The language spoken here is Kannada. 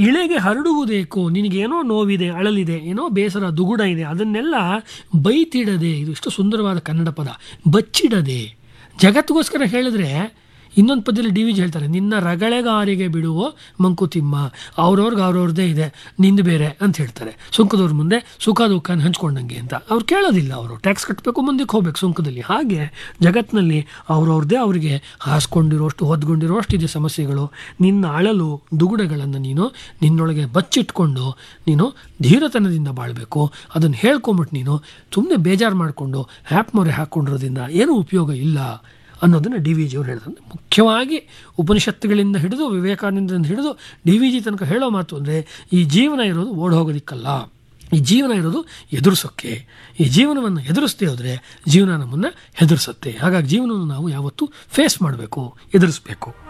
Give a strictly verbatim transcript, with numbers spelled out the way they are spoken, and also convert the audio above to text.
ಇಳೆಗೆ ಹರಡುವುದೇಕೋ, ನಿನಗೇನೋ ನೋವಿದೆ, ಅಳಲಿದೆ, ಏನೋ ಬೇಸರ ದುಗುಡ ಇದೆ, ಅದನ್ನೆಲ್ಲ ಬೈತಿಡದೆ, ಇದು ಎಷ್ಟು ಸುಂದರವಾದ ಕನ್ನಡ ಪದ, ಬಚ್ಚಿಡದೆ. ಜಗತ್ತಿಗೋಸ್ಕರ ಹೇಳಿದ್ರೆ ಇನ್ನೊಂದು ಪದ್ಯದಲ್ಲಿ ಡಿ ವಿ ಜಿ ಹೇಳ್ತಾರೆ, ನಿನ್ನ ರಗಳೆಗಾರಿಗೆ ಬಿಡುವ ಮಂಕುತಿಮ್ಮ, ಅವ್ರವ್ರಿಗೆ ಅವ್ರವ್ರದ್ದೇ ಇದೆ, ನಿಂದು ಬೇರೆ ಅಂತ ಹೇಳ್ತಾರೆ. ಸುಂಕದವ್ರ ಮುಂದೆ ಸುಖ ದುಃಖನ ಹಂಚ್ಕೊಂಡಂಗೆ ಅಂತ. ಅವ್ರು ಕೇಳೋದಿಲ್ಲ, ಅವರು ಟ್ಯಾಕ್ಸ್ ಕಟ್ಟಬೇಕು, ಮುಂದಕ್ಕೆ ಹೋಗ್ಬೇಕು ಸುಂಕದಲ್ಲಿ. ಹಾಗೆ ಜಗತ್ತಿನಲ್ಲಿ ಅವ್ರವ್ರದ್ದೇ ಅವರಿಗೆ ಹಾಸ್ಕೊಂಡಿರೋಷ್ಟು ಹೊದ್ಕೊಂಡಿರೋಷ್ಟು ಇದೆ ಸಮಸ್ಯೆಗಳು. ನಿನ್ನ ಅಳಲು ದುಗುಡಗಳನ್ನು ನೀನು ನಿನ್ನೊಳಗೆ ಬಚ್ಚಿಟ್ಕೊಂಡು ನೀನು ಧೀರತನದಿಂದ ಬಾಳಬೇಕು. ಅದನ್ನು ಹೇಳ್ಕೊಂಬಿಟ್ಟು ನೀನು ಸುಮ್ಮನೆ ಬೇಜಾರು ಮಾಡಿಕೊಂಡು ಹ್ಯಾಪ್ ಮೊರೆ ಹಾಕ್ಕೊಂಡಿರೋದ್ರಿಂದ ಏನೂ ಉಪಯೋಗ ಇಲ್ಲ ಅನ್ನೋದನ್ನು ಡಿ ವಿ ಜಿಯವರು ಹೇಳಿದ್ರು. ಮುಖ್ಯವಾಗಿ ಉಪನಿಷತ್ತುಗಳಿಂದ ಹಿಡಿದು ವಿವೇಕಾನಂದದಿಂದ ಹಿಡಿದು ಡಿ ವಿ ಜಿ ತನಕ ಹೇಳೋ ಮಾತು ಅಂದರೆ, ಈ ಜೀವನ ಇರೋದು ಓಡ್ ಹೋಗೋದಿಕ್ಕಲ್ಲ, ಈ ಜೀವನ ಇರೋದು ಎದುರಿಸೋಕ್ಕೆ. ಈ ಜೀವನವನ್ನು ಎದುರಿಸದೇ ಹೋದರೆ ಜೀವನ ನಮ್ಮನ್ನು ಹೆದರಿಸುತ್ತೆ. ಹಾಗಾಗಿ ಜೀವನವನ್ನು ನಾವು ಯಾವತ್ತೂ ಫೇಸ್ ಮಾಡಬೇಕು, ಎದುರಿಸಬೇಕು.